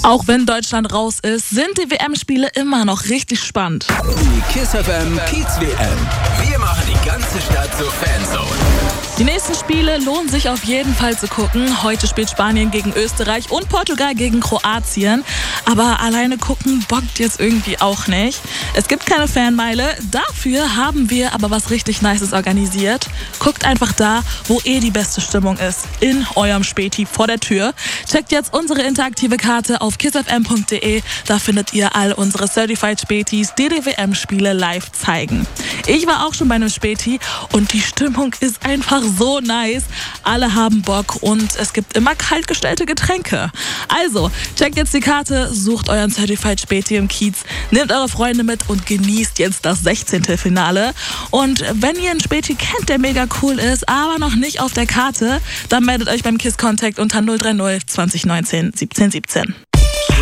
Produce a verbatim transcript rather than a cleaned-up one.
Auch wenn Deutschland raus ist, sind die W M-Spiele immer noch richtig spannend. Die KISS F M Kiez W M. Wir machen die ganze Stadt zur Fanzone. Die nächsten Spiele lohnen sich auf jeden Fall zu gucken. Heute spielt Spanien gegen Österreich und Portugal gegen Kroatien. Aber alleine gucken bockt jetzt irgendwie auch nicht. Es gibt keine Fanmeile. Dafür haben wir aber was richtig Nices organisiert. Guckt einfach da, wo eh die beste Stimmung ist. In eurem Späti vor der Tür. Checkt jetzt unsere interaktive Karte auf kiss f m punkt d e. Da findet ihr all unsere Certified Spätis, die die W M-Spiele live zeigen. Ich war auch schon bei einem Späti und die Stimmung ist einfach so nice. Alle haben Bock und es gibt immer kalt gestellte Getränke. Also, checkt jetzt die Karte, sucht euren Certified Späti im Kiez, nehmt eure Freunde mit und genießt jetzt das sechzehnte Finale. Und wenn ihr einen Späti kennt, der mega cool ist, aber noch nicht auf der Karte, dann meldet euch beim KISS Contact unter null drei null zwanzig neunzehn siebzehn siebzehn.